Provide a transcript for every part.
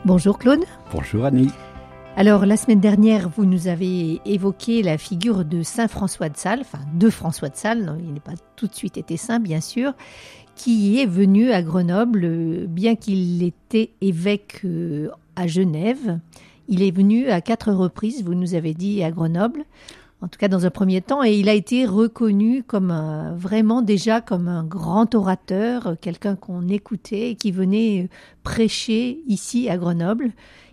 Bonjour Claude. Bonjour Annie. Alors la semaine dernière, vous nous avez évoqué la figure de Saint François de Sales, enfin de François de Sales, non, il n'est pas tout de suite été saint bien sûr, qui est venu à Grenoble, bien qu'il était évêque à Genève. Il est venu à 4 reprises, vous nous avez dit, à Grenoble, en tout cas dans un premier temps, et il a été reconnu comme vraiment déjà comme un grand orateur, quelqu'un qu'on écoutait et qui venait prêcher ici à Grenoble.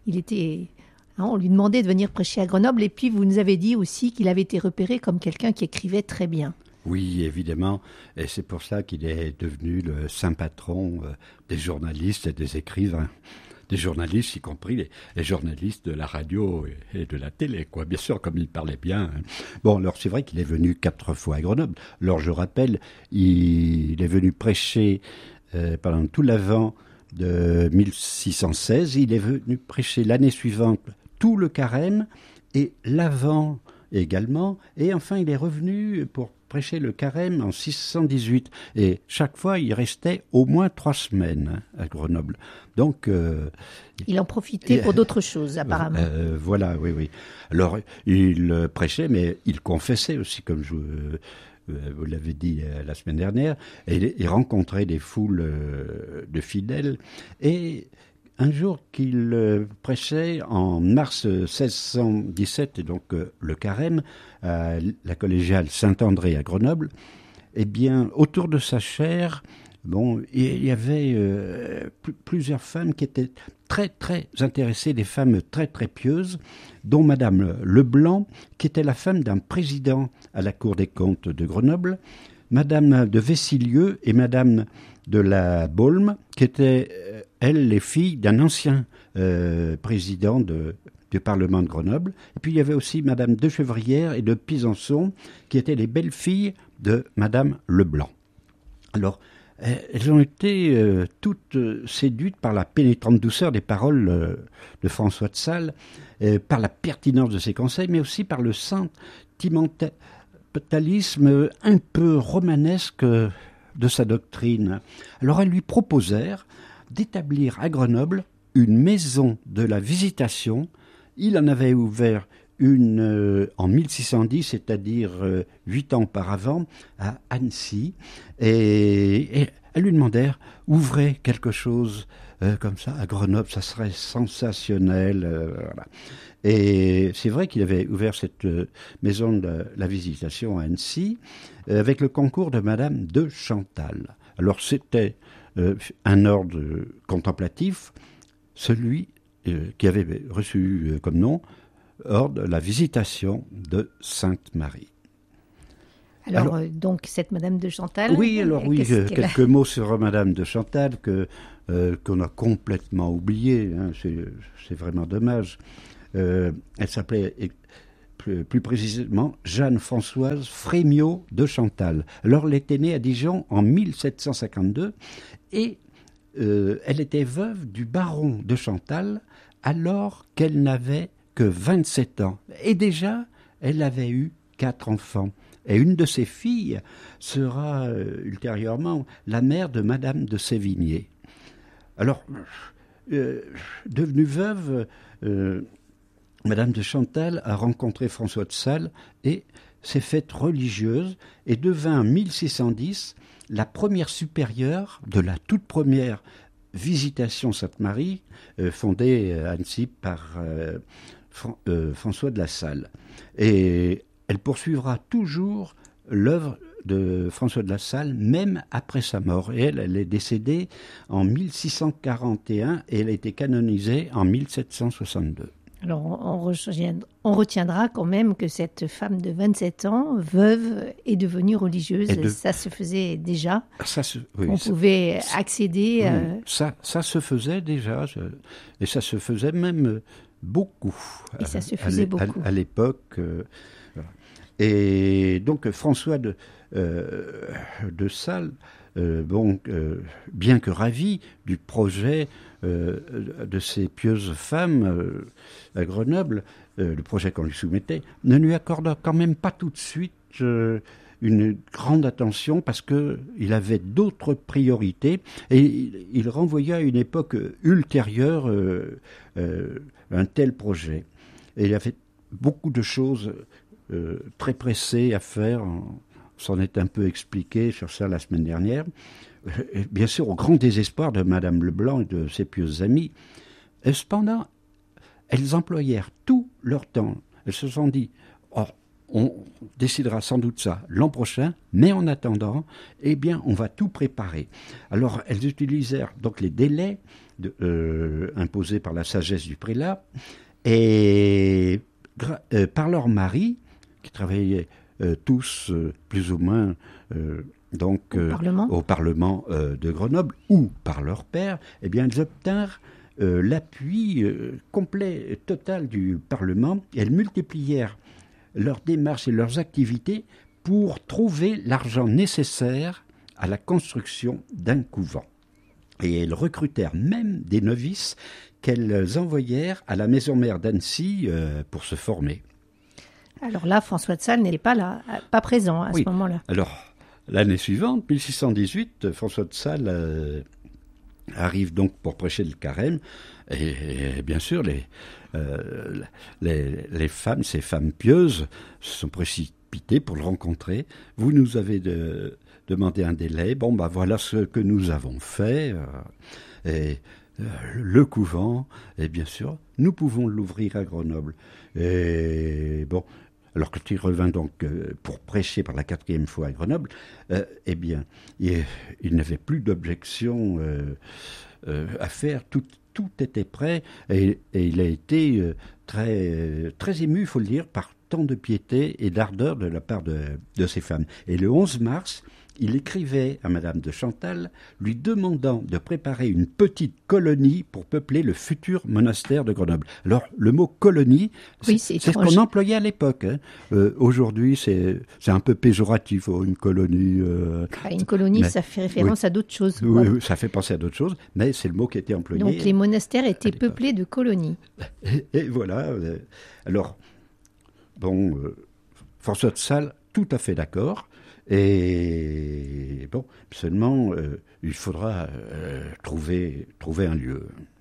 On lui demandait de venir prêcher à Grenoble, et puis vous nous avez dit aussi qu'il avait été repéré comme quelqu'un qui écrivait très bien. Oui, évidemment, et c'est pour ça qu'il est devenu le saint patron des journalistes et des écrivains. Des journalistes, y compris les journalistes de la radio et de la télé, quoi. Bien sûr, comme il parlait bien. Bon, alors c'est vrai qu'il est venu 4 fois à Grenoble. Alors je rappelle, il est venu prêcher pendant tout l'Avent de 1616. Il est venu prêcher l'année suivante tout le Carême et l'Avent également. Et enfin, il est revenu pour prêcher le Carême en 618. Et chaque fois, il restait au moins 3 semaines à Grenoble. Donc, il en profitait pour d'autres choses, apparemment. Voilà, oui. Alors, il prêchait, mais il confessait aussi, comme vous l'avez dit la semaine dernière. Et il rencontrait des foules de fidèles. Et un jour qu'il prêchait en mars 1617, et donc le Carême, à la collégiale Saint-André à Grenoble, eh bien, autour de sa chaire, il y avait plusieurs femmes qui étaient très, très intéressées, des femmes très, très pieuses, dont Madame Leblanc, qui était la femme d'un président à la Cour des comptes de Grenoble, Madame de Vessilieu et Madame de la Baulme, qui étaient, elles, les filles d'un ancien président du Parlement de Grenoble. Et puis il y avait aussi Madame de Chevrière et de Pisançon, qui étaient les belles-filles de Madame Leblanc. Alors, elles ont été toutes séduites par la pénétrante douceur des paroles de François de Sales, par la pertinence de ses conseils, mais aussi par le sentimentalisme un peu romanesque de sa doctrine. Alors elles lui proposèrent d'établir à Grenoble une maison de la Visitation. Il en avait ouvert une en 1610, c'est-à-dire 8 ans auparavant, à Annecy. Et elles lui demandèrent, ouvrez quelque chose comme ça à Grenoble, ça serait sensationnel. Voilà. Et c'est vrai qu'il avait ouvert cette maison de la Visitation à Annecy avec le concours de Madame de Chantal. Alors c'était un ordre contemplatif, celui qui avait reçu comme nom ordre la Visitation de Sainte-Marie. Alors donc cette Madame de Chantal. Oui, quelques mots sur Madame de Chantal qu'on a complètement oublié. Hein, c'est vraiment dommage. Elle s'appelait plus précisément Jeanne-Françoise Frémiot de Chantal. Alors elle était née à Dijon en 1752 et elle était veuve du baron de Chantal alors qu'elle n'avait que 27 ans. Et déjà, elle avait eu 4 enfants. Et une de ses filles sera ultérieurement la mère de Madame de Sévigné. Alors, devenue veuve, Madame de Chantal a rencontré François de Sales et s'est faite religieuse et devint en 1610 la première supérieure de la toute première Visitation Sainte-Marie fondée à Annecy par François de la Salle. Et elle poursuivra toujours l'œuvre de François de la Salle, même après sa mort. Et elle est décédée en 1641 et elle a été canonisée en 1762. Alors, on retiendra quand même que cette femme de 27 ans, veuve, est devenue religieuse. Ça se faisait déjà. On pouvait accéder. Ça se faisait déjà. Et ça se faisait même beaucoup. Et ça se faisait beaucoup. À l'époque. Et donc, François de Sales, bien que ravi du projet de ces pieuses femmes à Grenoble, le projet qu'on lui soumettait, ne lui accorda quand même pas tout de suite une grande attention parce qu'il avait d'autres priorités et il renvoya à une époque ultérieure un tel projet. Et il avait beaucoup de choses très pressées à faire. On s'en est un peu expliqué sur ça la semaine dernière. Et bien sûr, au grand désespoir de Madame Leblanc et de ses pieuses amies. Et cependant, elles employèrent tout leur temps. Elles se sont dit, on décidera sans doute ça l'an prochain, mais en attendant, eh bien, on va tout préparer. Alors, elles utilisèrent donc les délais imposés par la sagesse du prélat, et par leur mari, qui travaillaient tous plus ou moins au Parlement de Grenoble, ou par leur père, eh bien, elles obtinrent l'appui complet, total du Parlement, et elles multiplièrent leurs démarches et leurs activités pour trouver l'argent nécessaire à la construction d'un couvent. Et elles recrutèrent même des novices qu'elles envoyèrent à la maison mère d'Annecy pour se former. Alors là, François de Sales n'est pas là, pas présent à ce moment-là. Alors, l'année suivante, 1618, François de Sales arrive donc pour prêcher le carême, et bien sûr, les femmes, ces femmes pieuses, se sont précipitées pour le rencontrer. Vous nous avez demandé un délai, voilà ce que nous avons fait, le couvent, et bien sûr, nous pouvons l'ouvrir à Grenoble. Et bon, alors quand il revint donc pour prêcher par la 4e fois à Grenoble, eh bien, il n'avait plus d'objection à faire, tout était prêt, et il a été très, très ému, il faut le dire, par tant de piété et d'ardeur de la part de ces femmes. Et le 11 mars, il écrivait à Madame de Chantal, lui demandant de préparer une petite colonie pour peupler le futur monastère de Grenoble. Alors, le mot colonie, c'est ce qu'on employait à l'époque. Aujourd'hui, c'est un peu péjoratif, une colonie. Une colonie, ça fait référence à d'autres choses. Oui, ça fait penser à d'autres choses, mais c'est le mot qui était employé. Donc, les monastères étaient peuplés de colonies. Et voilà. Alors, François de Sales, tout à fait d'accord. Et seulement, il faudra trouver un lieu.